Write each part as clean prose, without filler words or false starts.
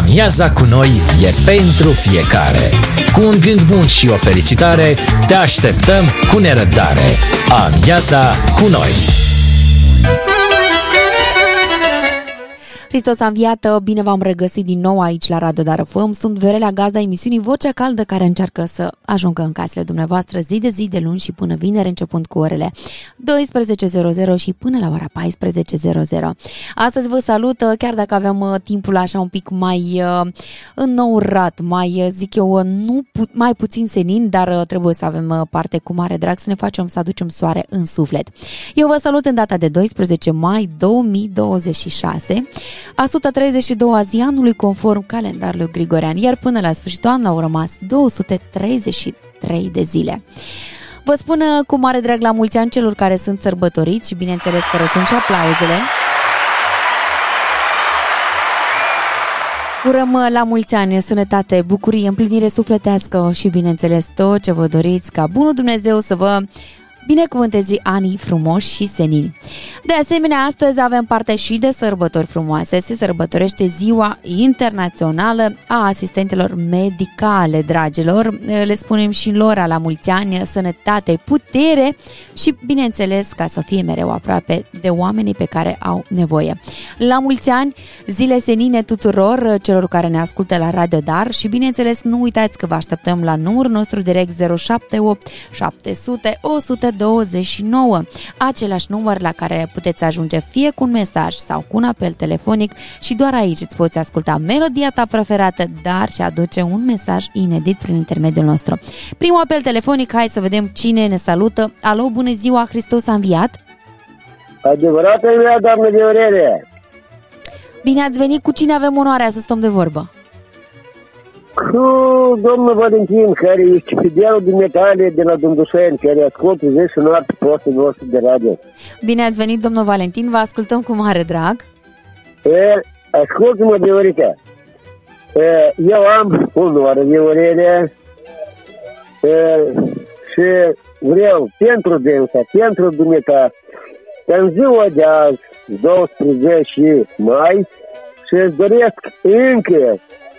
Amiaza cu noi e pentru fiecare. Cu un gând bun și o felicitare, te așteptăm cu nerăbdare. Amiaza cu noi! Hristos a înviat, bine v-am regăsit din nou aici la Radio Dar FM. Sunt Viorela, gazda emisiunii Vocea Caldă, care încearcă să ajungă în casele dumneavoastră zi de zi, de luni și până vineri, începând cu orele 12.00 și până la ora 14.00. Astăzi vă salut, chiar dacă aveam timpul așa un pic mai înnourat, mai, zic eu, mai puțin senin, dar trebuie să avem parte cu mare drag să ne facem, să aducem soare în suflet. Eu vă salut în data de 12 mai 2026, a 132-a zi anului conform calendarului gregorian, iar până la sfârșitul anului au rămas 233 de zile. Vă spun cu mare drag la mulți ani celor care sunt sărbătoriți și bineînțeles că răsund și aplauzele. Urăm la mulți ani sănătate, bucurie, împlinire sufletească și bineînțeles tot ce vă doriți, ca bunul Dumnezeu să vă binecuvântezi anii frumoși și senini. De asemenea, astăzi avem parte și de sărbători frumoase. Se sărbătorește Ziua Internațională a Asistentelor Medicale, dragilor. Le spunem și lor la mulți ani, sănătate, putere și, bineînțeles, ca să fie mereu aproape de oamenii pe care au nevoie. La mulți ani, zile senine tuturor celor care ne ascultă la Radio Dar și, bineînțeles, nu uitați că vă așteptăm la numărul nostru direct 078 700 129, același număr la care puteți ajunge fie cu un mesaj sau cu un apel telefonic și doar aici îți poți asculta melodia ta preferată, dar și aduce un mesaj inedit prin intermediul nostru. Primul apel telefonic, hai să vedem cine ne salută. Alo, bună ziua, Hristos a înviat! Adevărată mea, doamnă de Aurelia! Bine ați venit, cu cine avem onoarea să stăm de vorbă? Cu domnul Valentin, care este fidelul dumitale de la Dundușeni, care ascultă zi și noapte postul nostru de radio. Bine ați venit, domnul Valentin, vă ascultăm cu mare drag. Ascultă-mă de Aurelia. Eu am onoare de Aurelia și vreau pentru dânsa, pentru dumneata, în ziua de azi, 12 mai, și îți doresc încă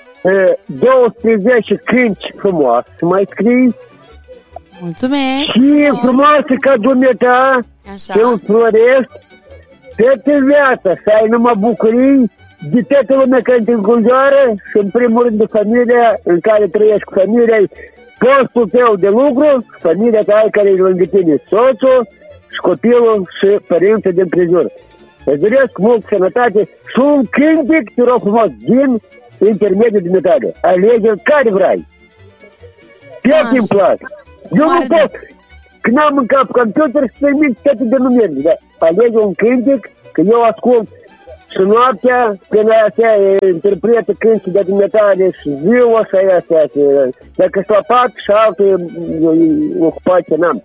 12 cânci frumoase să mai scrii. Mulțumesc! Și frumoase ca dumneata, să îmi florești toată viața, să ai numai bucurii de toată lumea care te înconjoară și în primul rând de familia în care trăiești cu familia, postul tău de lucru, familia ta care e lângă tine, soțul și copilul și părinții din prejur. Îți doresc mult sănătate și un cântec, te rog frumos, din intermediul dumitale. Alege-l care vrei. Tot îmi place. Eu nu pot. Când am în cap computer să permit toate denumirile. Dar alege un cântec, că eu ascult și noaptea, când astea interpretă cântece de dumitale și ziua și astea. Dacă s-o pat și altă ocupație n-am.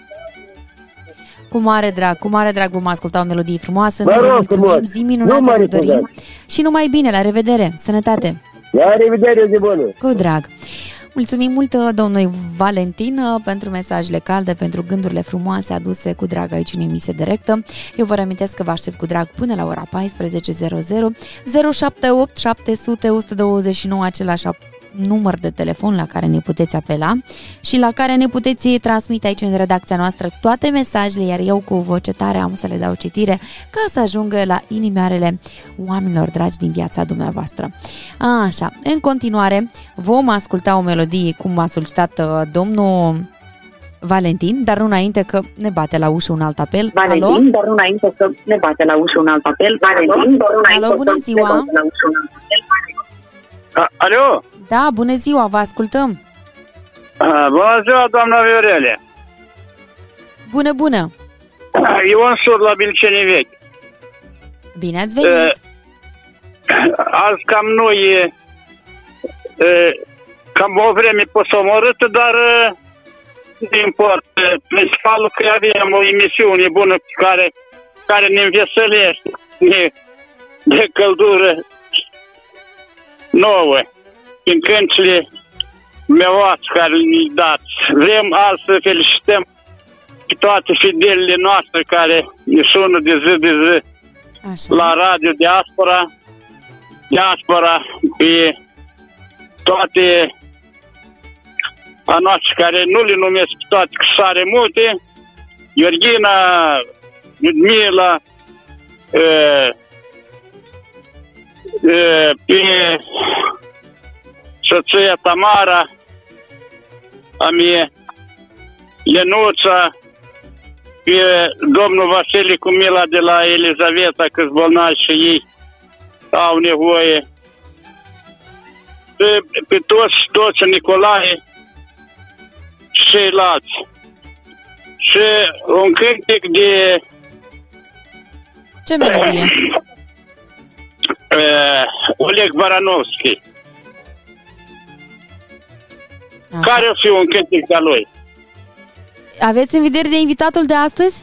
Cu mare drag vom asculta o melodie frumoasă. Noi vă mulțumim, zi minunată vă dorim și numai bine, la revedere, sănătate! La revedere, de bună! Cu drag! Mulțumim mult domnului Valentin pentru mesajele calde, pentru gândurile frumoase aduse cu drag aici în emisie directă. Eu vă reamintesc că vă aștept cu drag până la ora 14.00, 078 700 129, același număr de telefon la care ne puteți apela și la care ne puteți transmite aici în redacția noastră toate mesajele, iar eu cu voce tare am să le dau citire ca să ajungă la inimioarele oamenilor dragi din viața dumneavoastră. Așa, în continuare vom asculta o melodie cum a solicitat domnul Valentin, dar nu înainte că ne bate la ușă un alt apel. Valentin, alo? Dar nu înainte că ne bate la ușă un alt apel. Valentin, dar nu înainte alo, bună ziua! Alo? Da, bună ziua, vă ascultăm. Bună ziua, doamna Viorele. Bună. Ion Sur la Bilceni Vechi. Bine ați venit. Azi cam nu e cam o vreme posomorâtă, dar nu importă. Principalul că avem o emisiune bună care ne înveselește de căldură nouă. În cântile meoați care le dați. Vrem azi să felicităm toate fidelele noastre care ne sună de zi de zi. Așa. La Radio Diaspora diaspora, pe toate a noastră, care nu le numesc toate, că sare multe, Iorghina, Ludmila, pe soția Tamara, a mie, Lenuța, pe domnul Vasile cu Mila de la Elizaveta, că-s bolnavi și ei au nevoie, pe toți Nicolae și ceilalți. Și un cântec de... Ce melodie? Oleg Baranovski. Care o fi un cântec de lui? Aveți în vedere de invitatul de astăzi?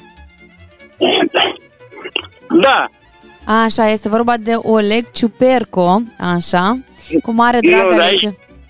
Da. Așa, este vorba de Oleg Ciuperco, așa, cu mare drag alege.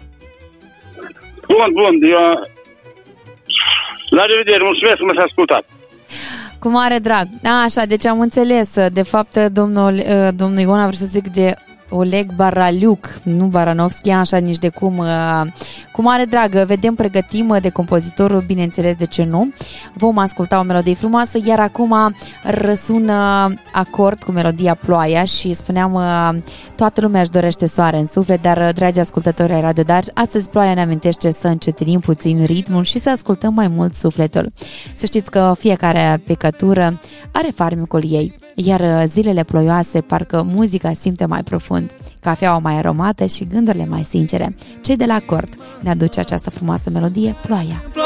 Bun, eu... La revedere, mulțumesc că m-ați ascultat. Cu mare drag. Așa, deci am înțeles. De fapt, domnul Ion a vrut să zic de Oleg Baraliuc, nu Baranovski, așa nici de cum. Cu mare drag, vedem, pregătim de compozitorul, bineînțeles, de ce nu. Vom asculta o melodie frumoasă, iar acum răsună acord cu melodia Ploaia și spuneam, toată lumea își dorește soare în suflet, dar, dragi ascultători ai Radio Dar, astăzi Ploaia ne amintește să încetinim puțin ritmul și să ascultăm mai mult sufletul. Să știți că fiecare picătură are farmecul ei, iar zilele ploioase parcă muzica simte mai profund, cafeaua mai aromată și gândurile mai sincere. Cei de la Acord ne aduce această frumoasă melodie, Ploaia.